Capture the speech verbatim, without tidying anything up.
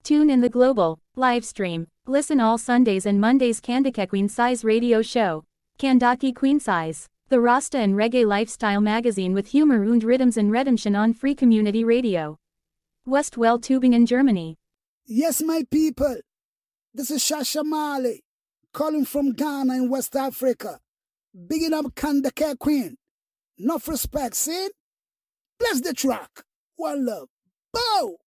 Tune in the global, live stream, listen all Sundays and Mondays Kandake Queen Size radio show. Kandake Queen Size, the Rasta and Reggae lifestyle magazine with humor und rhythms and redemption on Free Community Radio. Westwell Tübingen, Germany. Yes, my people. This is Shasha Mali, calling from Ghana in West Africa. Bigging up Kandake Queen. Enough respect, see? Bless the track. One love. Bow!